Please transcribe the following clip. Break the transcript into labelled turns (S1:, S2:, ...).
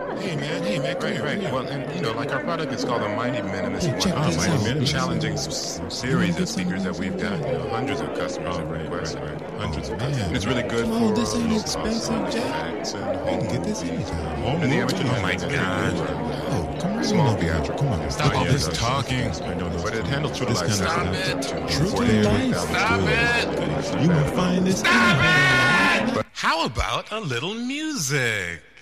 S1: Hey man, right. Well, and like our product is called the Mighty Minimus One, challenging series of speakers that we've got. Hundreds of customers have requested. Hundreds of customers. It's really good for
S2: this ain't expensive, Jack. Get this anytime.
S1: And the amateur mic.
S2: Oh, come on.
S1: Small theatrical.
S2: Come on.
S1: Stop all this
S3: talking.
S1: But it handles True to Life.
S3: Stop it.
S2: True to Life.
S3: Stop it.
S2: You gonna find this.
S3: Stop it. How about a little music?